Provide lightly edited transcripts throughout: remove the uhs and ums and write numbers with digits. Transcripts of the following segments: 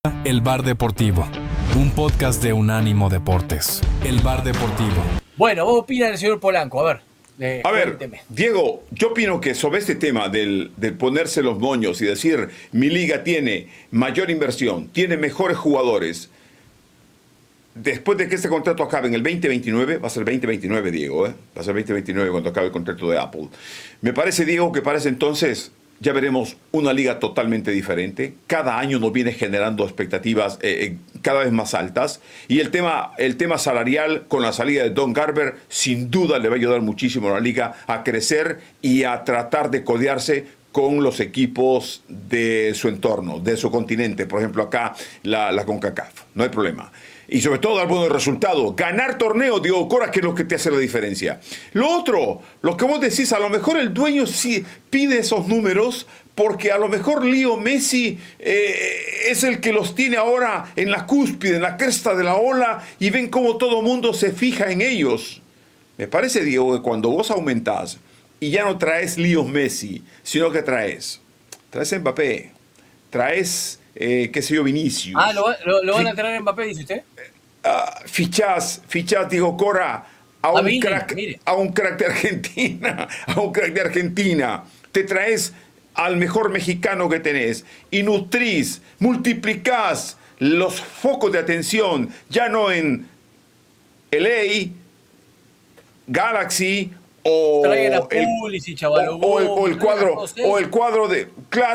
El Bar Deportivo, un podcast de Unánimo Deportes. El Bar Deportivo. Bueno, vos opinas del señor Polanco, a ver. A ver, Cuénteme. Diego, yo opino que sobre este tema del ponerse los moños y decir mi liga tiene mayor inversión, tiene mejores jugadores, después de que este contrato acabe en el 2029, va a ser 2029, Diego, va a ser 2029 cuando acabe el contrato de Apple. Me parece, Diego, que para ese entonces ya veremos una liga totalmente diferente. Cada año nos viene generando expectativas cada vez más altas. Y el tema salarial con la salida de Don Garber sin duda le va a ayudar muchísimo a la liga a crecer y a tratar de codearse con los equipos de su entorno, de su continente. Por ejemplo, acá la CONCACAF. No hay problema. Y sobre todo dar buenos resultados. Ganar torneos, Diego Cora, que es lo que te hace la diferencia. Lo otro, lo que vos decís, a lo mejor el dueño sí pide esos números porque a lo mejor Leo Messi es el que los tiene ahora en la cúspide, en la cresta de la ola, y ven cómo todo mundo se fija en ellos. Me parece, Diego, que cuando vos aumentás y ya no traes Leo Messi, sino que traes Mbappé, traes... qué sé yo, Vinicius. ¿Lo van a traer Mbappé, dice usted? Fichás, Diego Cora, a un Vini, crack, mire. a un crack de Argentina, te traes al mejor mexicano que tenés y nutrís, multiplicás los focos de atención, ya no en LA, Galaxy Traigan a Pulisic, chaval. o el cuadro de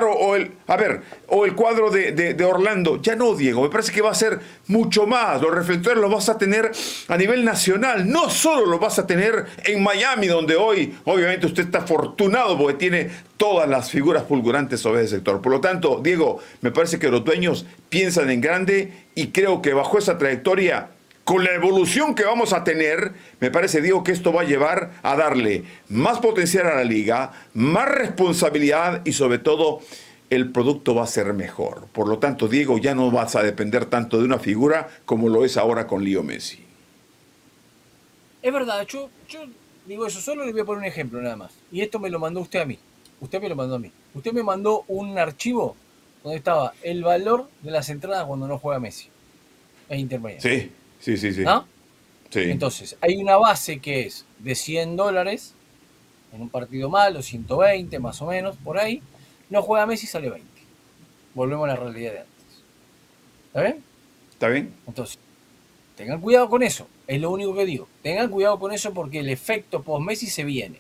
Orlando. Ya no, Diego, me parece que va a ser mucho más. Los reflectores los vas a tener a nivel nacional, no solo los vas a tener en Miami, donde hoy obviamente usted está afortunado porque tiene todas las figuras fulgurantes sobre ese sector. Por lo tanto, Diego, me parece que los dueños piensan en grande y creo que bajo esa trayectoria, con la evolución que vamos a tener, me parece, Diego, que esto va a llevar a darle más potencial a la liga, más responsabilidad y sobre todo el producto va a ser mejor. Por lo tanto, Diego, ya no vas a depender tanto de una figura como lo es ahora con Leo Messi. Es verdad, yo digo eso, solo le voy a poner un ejemplo nada más. Y esto me lo mandó usted a mí. Usted me lo mandó a mí. Usted me mandó un archivo donde estaba el valor de las entradas cuando no juega Messi en Inter Miami. Sí. ¿No? Sí. Entonces, hay una base que es de $100 en un partido malo, 120 más o menos, por ahí. No juega Messi, sale 20. Volvemos a la realidad de antes. ¿Está bien? ¿Está bien? Entonces, tengan cuidado con eso. Es lo único que digo. Tengan cuidado con eso porque el efecto post-Messi se viene.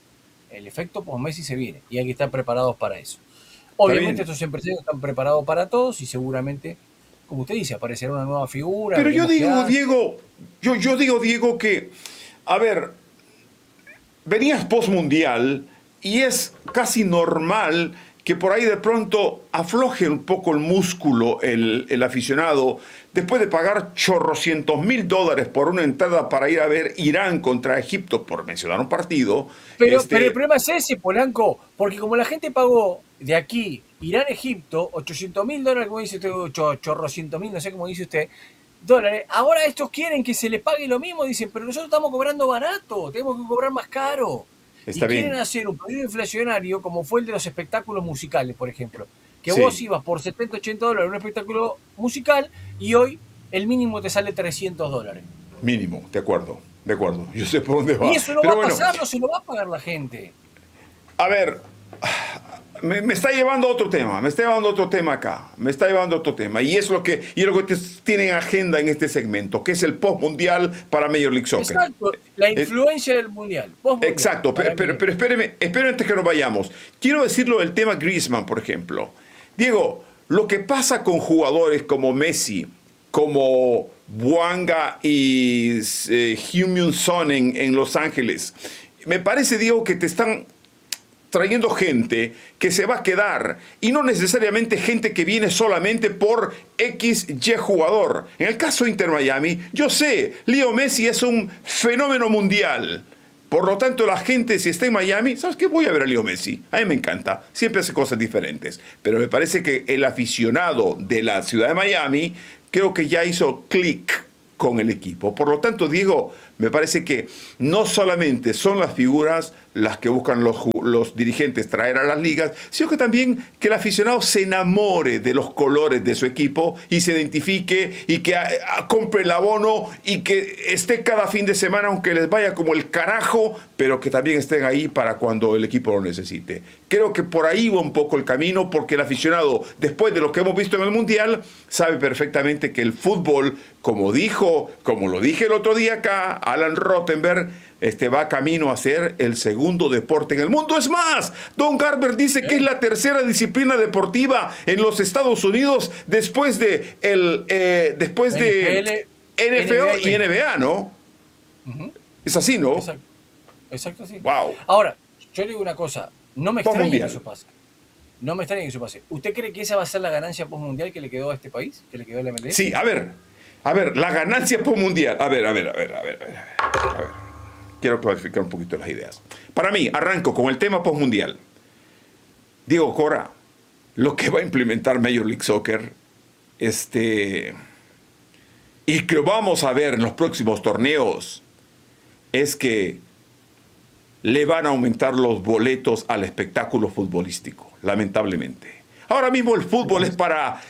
Y hay que estar preparados para eso. Obviamente estos empresarios están preparados para todos y seguramente, como usted dice, aparecerá una nueva figura. Pero yo digo, Diego, que, a ver, venías post-mundial y es casi normal que por ahí de pronto afloje un poco el músculo el aficionado después de pagar $100,000 por una entrada para ir a ver Irán contra Egipto, por mencionar un partido. Pero el problema es ese, Polanco, porque como la gente pagó de aquí Irán-Egipto, $800,000, como dice usted, $100,000, no sé cómo dice usted, dólares, ahora estos quieren que se les pague lo mismo, dicen, pero nosotros estamos cobrando barato, tenemos que cobrar más caro. Está bien. Quieren hacer un pedido inflacionario como fue el de los espectáculos musicales, por ejemplo. Que Sí. vos ibas por $70, $80 a un espectáculo musical y hoy el mínimo te sale $300. Mínimo, de acuerdo. Yo sé por dónde va. Y eso no Pero va a bueno, pasar, no se lo va a pagar la gente. a ver, me está llevando a otro tema, y es lo que tienen en agenda en este segmento, que es el post-mundial para Major League Soccer. Exacto, la influencia del mundial. Exacto, pero espéreme antes que nos vayamos. Quiero decirlo del tema Griezmann, por ejemplo. Diego, lo que pasa con jugadores como Messi, como Bouanga y Heung-min Son en Los Ángeles, me parece, Diego, que te están trayendo gente que se va a quedar y no necesariamente gente que viene solamente por XY jugador. En el caso de Inter Miami, yo sé, Leo Messi es un fenómeno mundial. Por lo tanto, la gente, si está en Miami, ¿sabes qué? Voy a ver a Leo Messi. A mí me encanta. Siempre hace cosas diferentes. Pero me parece que el aficionado de la ciudad de Miami creo que ya hizo clic con el equipo. Por lo tanto, Diego, me parece que no solamente son las figuras las que buscan los dirigentes traer a las ligas, sino que también que el aficionado se enamore de los colores de su equipo y se identifique y que compre el abono y que esté cada fin de semana, aunque les vaya como el carajo, pero que también estén ahí para cuando el equipo lo necesite. Creo que por ahí va un poco el camino, porque el aficionado, después de lo que hemos visto en el Mundial, sabe perfectamente que el fútbol, como lo dije el otro día acá, Alan Rottenberg, va camino a ser el segundo deporte en el mundo. Es más, Don Garber dice que es la tercera disciplina deportiva en los Estados Unidos después de NFL y NBA, ¿no? Uh-huh. Es así, ¿no? Exacto, sí. Wow. Ahora, yo le digo una cosa, no me extraña Postmundial. que eso pase. No me extraña que eso pase. ¿Usted cree que esa va a ser la ganancia postmundial que le quedó a este país? ¿Que le quedó a la MLS? Sí, a ver, la ganancia postmundial. A ver. Quiero clarificar un poquito las ideas. Para mí, arranco con el tema postmundial. Diego Cora, lo que va a implementar Major League Soccer, y que vamos a ver en los próximos torneos, es que le van a aumentar los boletos al espectáculo futbolístico, lamentablemente. Ahora mismo el fútbol es para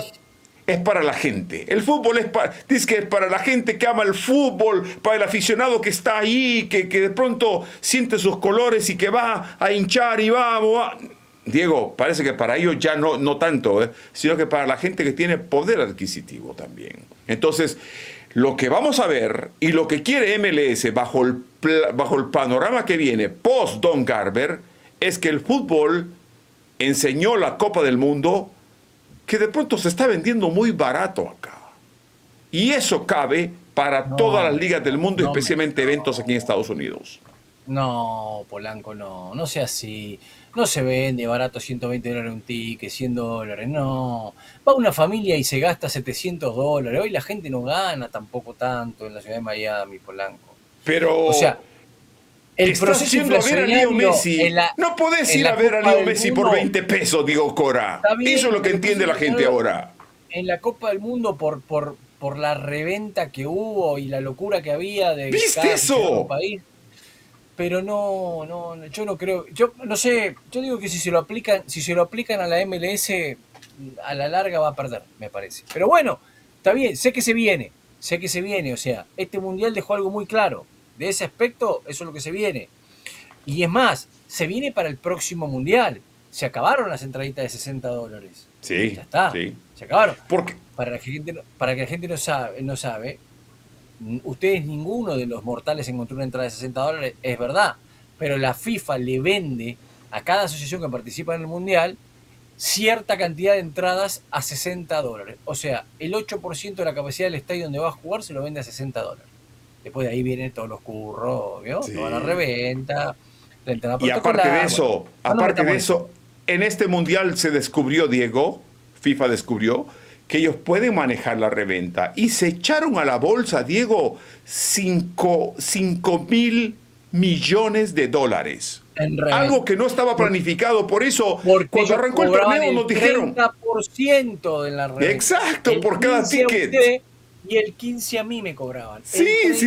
la gente. El fútbol dice que es para la gente que ama el fútbol, para el aficionado que está ahí, que de pronto siente sus colores y que va a hinchar y va. Diego, parece que para ellos ya no tanto, sino que para la gente que tiene poder adquisitivo también. Entonces, lo que vamos a ver y lo que quiere MLS bajo el panorama que viene post Don Garber es que el fútbol enseñó la Copa del Mundo que de pronto se está vendiendo muy barato acá. Y eso cabe para todas las ligas del mundo, especialmente eventos aquí en Estados Unidos. No, Polanco, no sea así. No se vende barato $120 un ticket, $100, no. Va una familia y se gasta $700. Hoy la gente no gana tampoco tanto en la ciudad de Miami, Polanco. Pero, o sea, el proceso inflacionario Messi. No podés ir a ver a Leo Messi por 20 pesos, Diego Cora. Eso es lo que entiende la gente ahora. En la Copa del Mundo, por la reventa que hubo y la locura que había de ¿viste eso? País. Pero yo no creo, yo no sé, yo digo que si se lo aplican a la MLS, a la larga va a perder, me parece. Pero bueno, está bien, sé que se viene, o sea, este mundial dejó algo muy claro. De ese aspecto, eso es lo que se viene. Y es más, se viene para el próximo mundial. Se acabaron las entraditas de $60. Sí, ya está, sí. Se acabaron. ¿Por qué? Para que la gente no sabe, ustedes ninguno de los mortales encontró una entrada de $60, es verdad, pero la FIFA le vende a cada asociación que participa en el Mundial cierta cantidad de entradas a $60. O sea, el 8% de la capacidad del estadio donde va a jugar se lo vende a $60. Después de ahí vienen todos los curros, ¿vio? Sí. Toda la reventa, la entrada y aparte de eso, en este Mundial se descubrió, Diego, FIFA descubrió, que ellos pueden manejar la reventa. Y se echaron a la bolsa, Diego, 5 mil millones de dólares. Algo que no estaba planificado. Por eso, cuando arrancó el torneo, nos dijeron... 30% de la reventa. Exacto, por cada ticket. Y el 15 a mí me cobraban. Sí.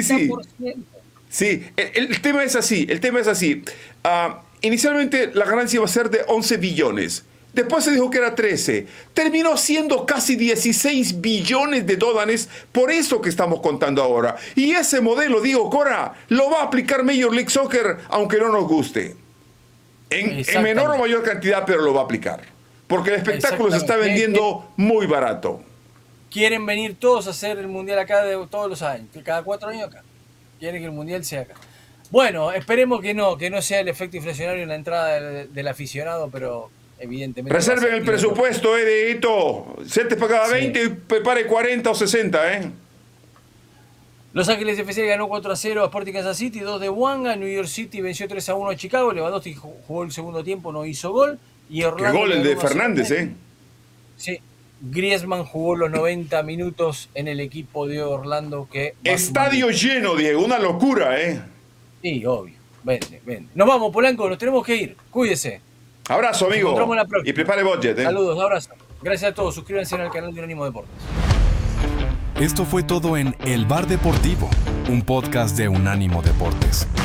Sí. El tema es así. Inicialmente la ganancia iba a ser de 11 billones. Después se dijo que era 13. Terminó siendo casi 16 billones de dólares, por eso que estamos contando ahora. Y ese modelo, Diego Cora, lo va a aplicar Major League Soccer, aunque no nos guste. En menor o mayor cantidad, pero lo va a aplicar. Porque el espectáculo se está vendiendo muy barato. Quieren venir todos a hacer el Mundial acá de todos los años, cada 4 años acá. Quieren que el Mundial sea acá. Bueno, esperemos que no sea el efecto inflacionario en la entrada del aficionado, pero... evidentemente. Reserven el presupuesto, Dieguito. Sete para cada 20 y prepare 40 o 60, Los Ángeles FC ganó 4-0 a Sporting Kansas City, 2 de Wanga. New York City venció 3-1 a Chicago. Lewandowski jugó el segundo tiempo, no hizo gol. Y Orlando. Qué gol el de Fernández, Sí. Griezmann jugó los 90 minutos en el equipo de Orlando. Estadio lleno, Diego. Una locura, Sí, obvio. Vende. Nos vamos, Polanco. Nos tenemos que ir. Cuídese. Abrazo, amigo. Y prepare budget. Saludos, abrazo. Gracias a todos. Suscríbanse al canal de Unánimo Deportes. Esto fue todo en El Bar Deportivo, un podcast de Unánimo Deportes.